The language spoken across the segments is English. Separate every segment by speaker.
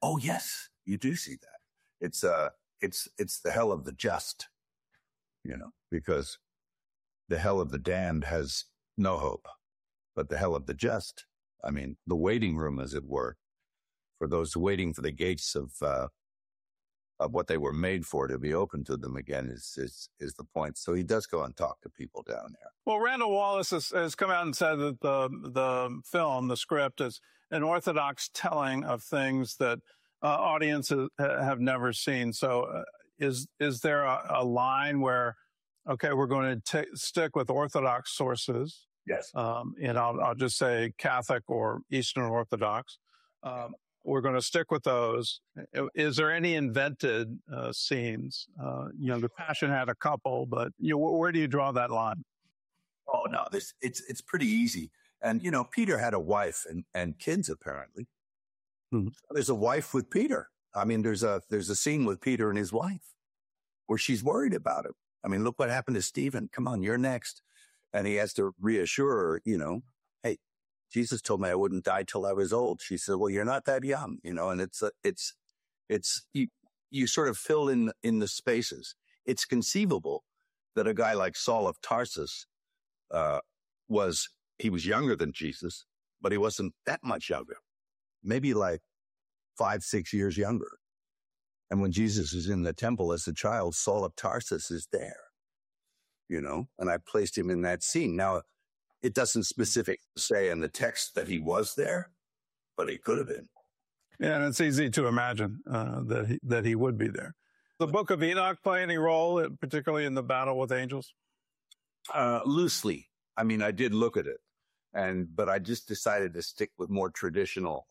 Speaker 1: Oh, yes, you do see that. It's the hell of the just, because the hell of the damned has no hope, but the hell of the just, I mean, the waiting room, as it were, for those waiting for the gates of what they were made for to be open to them again is the point. So he does go and talk to people down there.
Speaker 2: Well, Randall Wallace has come out and said that the film, the script, is an orthodox telling of things that audiences have never seen. So is there a line where, okay, we're going to stick with orthodox sources?
Speaker 1: Yes.
Speaker 2: And I'll just say Catholic or Eastern Orthodox. We're going to stick with those. Is there any invented scenes? The Passion had a couple, but where do you draw that line?
Speaker 1: Oh no, it's pretty easy. And Peter had a wife and kids apparently. Mm-hmm. There's a wife with Peter. I mean, there's a scene with Peter and his wife where she's worried about him. I mean, look what happened to Stephen. Come on, you're next. And he has to reassure her, hey, Jesus told me I wouldn't die till I was old. She said, well, you're not that young, and it's you sort of fill in the spaces. It's conceivable that a guy like Saul of Tarsus was younger than Jesus, but he wasn't that much younger, maybe like 5-6 years younger. And when Jesus is in the temple as a child, Saul of Tarsus is there, and I placed him in that scene. Now, it doesn't specifically say in the text that he was there, but he could have been.
Speaker 2: Yeah, and it's easy to imagine that he would be there. The Book of Enoch play any role, particularly in the battle with angels?
Speaker 1: Loosely. I mean, I did look at it, but I just decided to stick with more traditional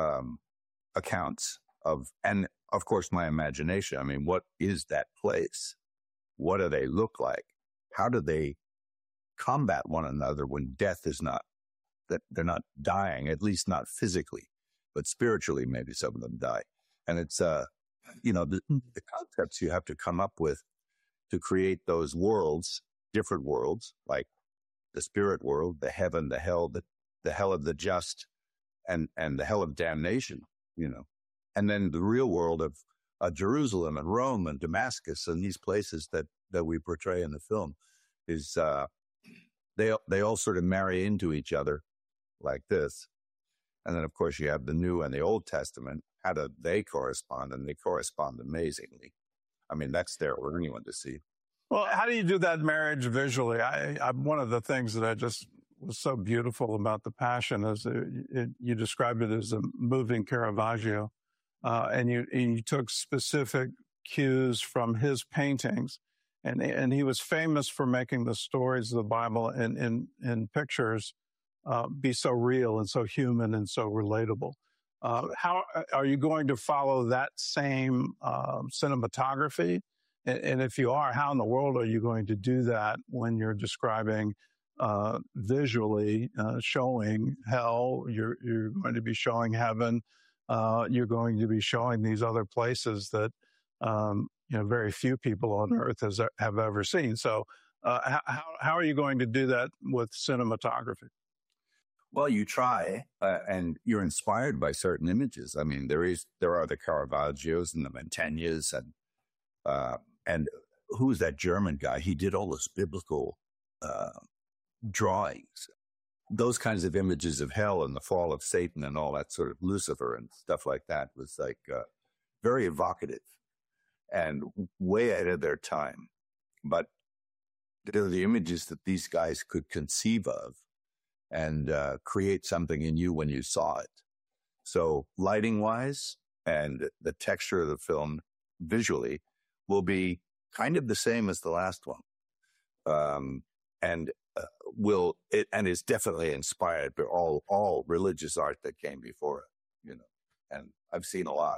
Speaker 1: accounts and of course, my imagination. I mean, what is that place? What do they look like? How do they combat one another when death is not, that they're not dying, at least not physically, but spiritually, maybe some of them die. And it's, the concepts you have to come up with to create those worlds, different worlds, like the spirit world, the heaven, the hell, the hell of the just, and the hell of damnation, and then the real world of Jerusalem and Rome and Damascus and these places that we portray in the film is, they all sort of marry into each other like this. And then, of course, you have the New and the Old Testament. How do they correspond? And they correspond amazingly. I mean, that's there for anyone to see.
Speaker 2: Well, how do you do that marriage visually? One of the things that I just was so beautiful about The Passion is you described it as a moving Caravaggio. And you took specific cues from his paintings. And he was famous for making the stories of the Bible in pictures be so real and so human and so relatable. How are you going to follow that same cinematography? And if you are, how in the world are you going to do that when you're describing visually showing hell? You're going to be showing heaven. You're going to be showing these other places that very few people on earth have ever seen. So how are you going to do that with cinematography?
Speaker 1: Well, you try, and you're inspired by certain images. I mean, there are the Caravaggios and the Mantegnas, and who's that German guy? He did all those biblical drawings. Those kinds of images of hell and the fall of Satan and all that sort of Lucifer and stuff like that was like very evocative and way ahead of their time. But they're the images that these guys could conceive of and create something in you when you saw it. So lighting wise and the texture of the film visually will be kind of the same as the last one. And is definitely inspired by all religious art that came before it, and I've seen a lot.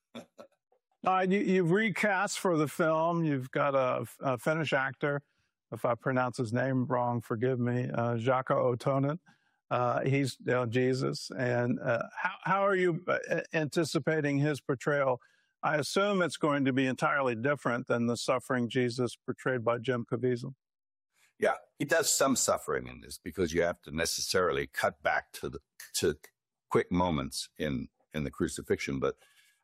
Speaker 2: You've recast for the film. You've got a Finnish actor. If I pronounce his name wrong, forgive me. Jaakko Otonen. He's Jesus. And how are you anticipating his portrayal? I assume it's going to be entirely different than the suffering Jesus portrayed by Jim Caviezel.
Speaker 1: Yeah, he does some suffering in this because you have to necessarily cut back to quick moments in the crucifixion. But